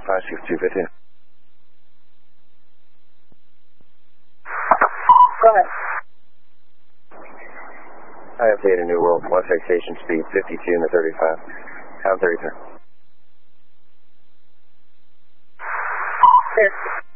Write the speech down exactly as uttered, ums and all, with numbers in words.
five six two fifteen. Go ahead. I have data New World, one citation speed fifty-two in the thirty-five. Pound thirty-three. Clear.